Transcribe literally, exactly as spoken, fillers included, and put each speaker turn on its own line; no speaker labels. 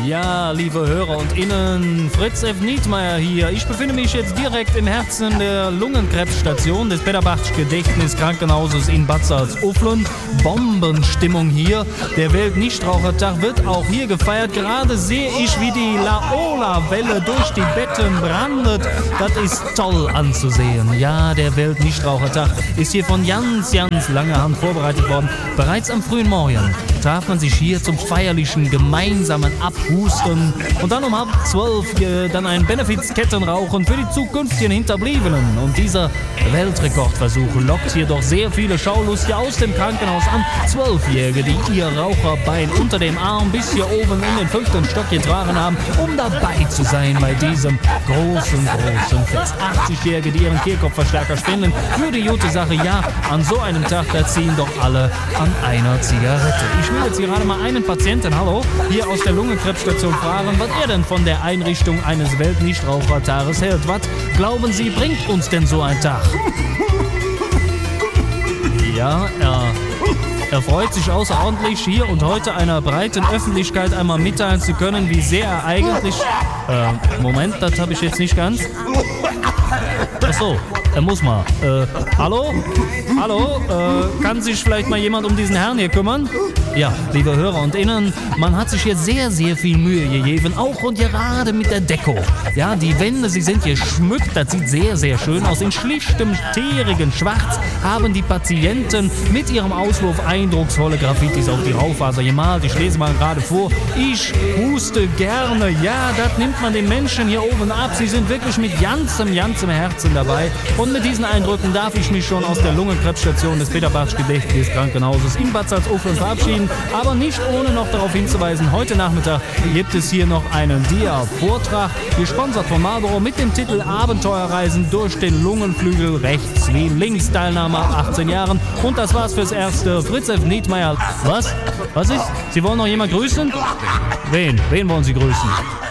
Ja, liebe Hörer und Innen, Fritz F. Niedmeyer hier. Ich befinde mich jetzt direkt im Herzen der Lungenkrebsstation des Peter-Bartsch Gedächtniskrankenhauses in Bad Salzuflen. Bombenstimmung hier. Der Weltnichtrauchertag wird auch hier gefeiert. Gerade sehe ich, wie die Laola-Welle durch die Betten brandet. Das ist toll anzusehen. Ja, der Weltnichtrauchertag ist hier von ganz, ganz langer Hand vorbereitet worden. Bereits am frühen Morgen traf man sich hier zum feierlichen gemeinsamen Abhusten und dann um halb zwölf äh, dann ein Benefiz-Kettenrauchen für die zukünftigen Hinterbliebenen. Und dieser Weltrekordversuch lockt hier doch sehr viele Schaulustige aus dem Krankenhaus an. Zwölfjährige, die ihr Raucherbein unter dem Arm bis hier oben in den fünften Stock getragen haben, um dabei zu sein bei diesem großen, großen Fest. achtzigjährige, die ihren Kehlkopfverstärker spenden, für die gute Sache. Ja, an so einem Tag, da ziehen doch alle an einer Zigarette. Ich will jetzt gerade mal einen Patienten, hallo, hier aus der Lungenkrebsstation fragen, was er denn von der Einrichtung eines Weltnichtrauchertages hält. Was, glauben Sie, bringt uns denn so ein Tag? Ja, er, er freut sich außerordentlich, hier und heute einer breiten Öffentlichkeit einmal mitteilen zu können, wie sehr er eigentlich... Äh, Moment, das habe ich jetzt nicht ganz... Achso, er muss mal. Äh, hallo? Hallo? Äh, kann sich vielleicht mal jemand um diesen Herrn hier kümmern? Ja, liebe Hörer und Innen, man hat sich hier sehr, sehr viel Mühe gegeben, auch und gerade mit der Deko. Ja, die Wände, sie sind geschmückt, das sieht sehr, sehr schön aus. In schlichtem, teerigen Schwarz haben die Patienten mit ihrem Auswurf eindrucksvolle Graffitis auf die Raufaser gemalt. Ich lese mal gerade vor. Ich huste gerne. Ja, das nimmt man den Menschen hier oben ab. Sie sind wirklich mit ganzem, ganzem Herzen dabei. Und mit diesen Eindrücken darf ich mich schon aus der Lungenkrebsstation des Peter-Bartsch Gedächtniskrankenhauses in Bad Salzuflen verabschieden. Aber nicht ohne noch darauf hinzuweisen, heute Nachmittag gibt es hier noch einen Dia-Vortrag, gesponsert von Marlboro mit dem Titel Abenteuerreisen durch den Lungenflügel rechts wie links, Teilnahme ab achtzehn Jahren. Und das war's fürs Erste. Fritz F. Niedmeyer. Was? Was ist? Sie wollen noch jemand grüßen? Wen? Wen wollen Sie grüßen?